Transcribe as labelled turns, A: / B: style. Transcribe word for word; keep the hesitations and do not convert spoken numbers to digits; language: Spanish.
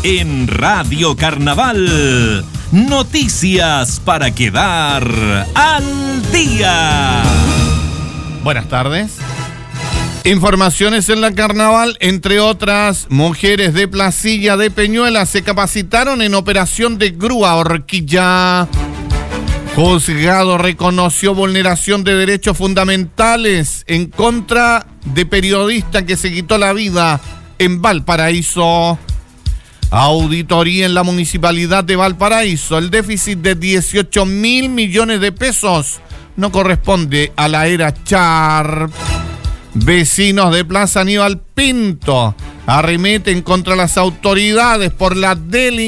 A: en Radio Carnaval. Noticias para quedar al día.
B: Buenas tardes. Informaciones en la Carnaval, entre otras, mujeres de Placilla de Peñuela se capacitaron en operación de grúa horquilla. Juzgado reconoció vulneración de derechos fundamentales en contra de periodista que se quitó la vida en Valparaíso. Auditoría en la Municipalidad de Valparaíso. El déficit de dieciocho mil millones de pesos no corresponde a la era Char. Vecinos de Plaza Aníbal Pinto arremeten contra las autoridades por la delincuencia